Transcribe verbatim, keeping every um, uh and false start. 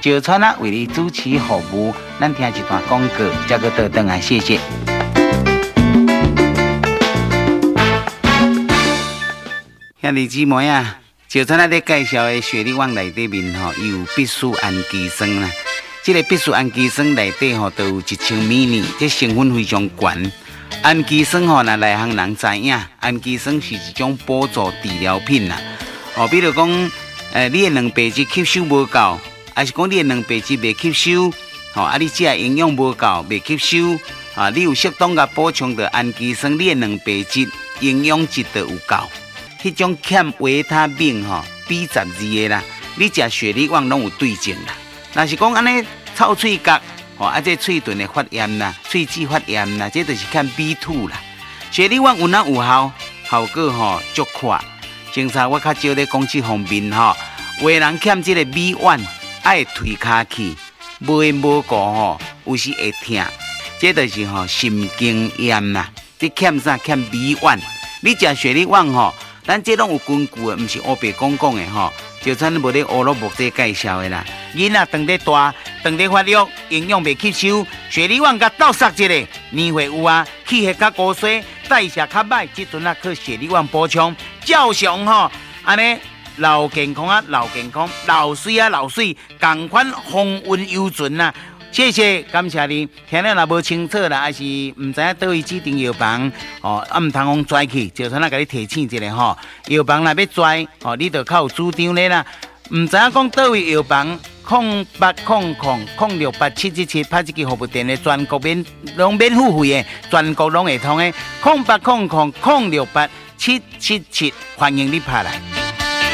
石川啊为你主持服务，咱听一段广告，再个倒转来，谢谢。兄弟姊妹啊，石川啊在介绍的雪莉网内底面吼，有必须氨基酸啦。这个必须氨基酸内底吼，都有一千米呢，这成分非常悬。氨基酸吼，那内行人知影，氨基酸是一种补助治疗品啦。哦，比如讲，呃，你的蛋白质吸收无够，还是讲你的蛋白质未吸收，吼、哦，啊，你食的营养无够，未吸收，啊，你有适当甲补充到氨基酸，你的蛋白质营养质就有够。迄种欠维他命吼 B 十二的啦，你食雪莉网拢有对症啦。若是讲安尼臭喙角，吼，啊，这喙唇的发炎啦，喙齿发炎啦，这就是欠 B 二 啦。雪莉网有哪有效？效果吼足快。正常我较少咧讲这方面吼，有的人欠这个 B 一，爱推骹去，无缘无故吼，有时会痛，这就是吼神经炎啦。你欠啥？欠 B 一。你食雪莉网吼。咱这拢有根据的，毋是黑白讲讲的吼，就像无咧乌鲁木这介绍的啦。囡仔长得大，长得发育，营养未吸收，雪莉网甲斗杀一个，年岁有啊，气血较高衰，代谢较歹，即阵啊靠雪莉网补充，照常吼，安尼老健康啊，老健康，老水啊，老水，同款风韵犹存啊。谢谢，感谢你。听了若无清楚啦，还是唔知影倒位指定药房哦，啊唔通讲拽去，就算啊，甲你提醒一下吼。药房若要拽哦，你就靠有主张咧啦。唔知影讲倒位药房，空八空空空六八七七七，拍一支服务电话，全国免拢免付费的，全国拢会通的。空八空空空六八七七七，欢迎你拍来。